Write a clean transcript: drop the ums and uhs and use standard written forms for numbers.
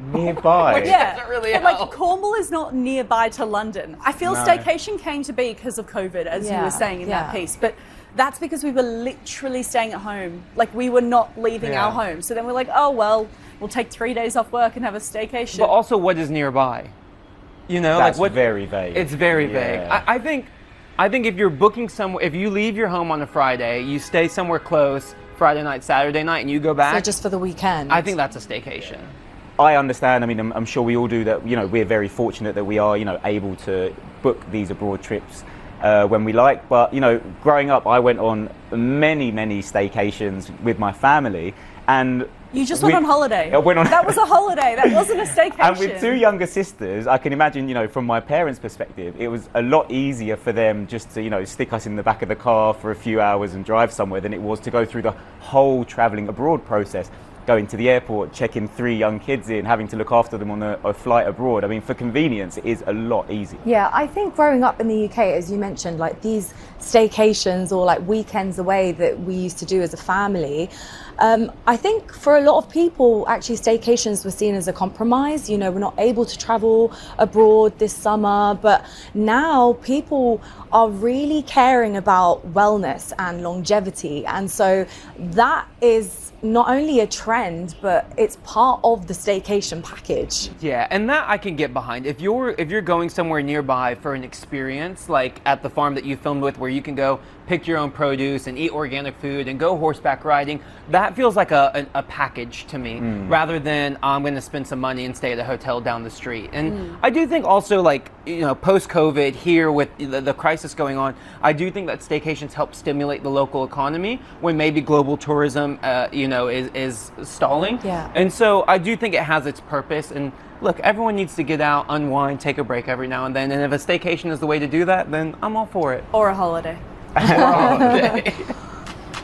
Nearby. Yeah, doesn't really but help. like Cornwall is not nearby to London. I feel No. staycation came to be because of COVID, as you Yeah, were saying in that yeah. piece. But that's because we were literally staying at home. Like we were not leaving Yeah. our home. So then we're like, oh well, we'll take 3 days off work and have a staycation. But also, what is nearby? You know, That's like what? very vague. It's very vague. Yeah. I think if you're booking somewhere, if you leave your home on a Friday, you stay somewhere close Friday night, Saturday night, and you go back. So just for the weekend. I think that's a staycation. I understand. I mean, I'm sure we all do that. You know, we're very fortunate that we are, you know, able to book these abroad trips when we like. But, you know, growing up, I went on many staycations with my family, and you just went on holiday. I went on. That was a holiday. That wasn't a staycation. And with 2 younger sisters, I can imagine, you know, from my parents' perspective, it was a lot easier for them just to, you know, stick us in the back of the car for a few hours and drive somewhere than it was to go through the whole travelling abroad process. Going to the airport, checking 3 young kids in, having to look after them on a flight abroad. I mean, for convenience, it is a lot easier. Yeah, I think growing up in the UK, as you mentioned, like these staycations or like weekends away that we used to do as a family, I think for a lot of people, actually staycations were seen as a compromise. You know, we're not able to travel abroad this summer, but now people are really caring about wellness and longevity. And so that is not only a trend, but it's part of the staycation package. Yeah, and that I can get behind. If you're going somewhere nearby for an experience, like at the farm that you filmed with, where you can go pick your own produce and eat organic food and go horseback riding, that feels like a package to me, rather than I'm going to spend some money and stay at a hotel down the street. And I do think also, like, you know, post-COVID here with the crisis going on, I do think that staycations help stimulate the local economy when maybe global tourism, you know, is stalling. Yeah. And so I do think it has its purpose. And look, everyone needs to get out, unwind, take a break every now and then. And if a staycation is the way to do that, then I'm all for it. Or a holiday. Or a holiday.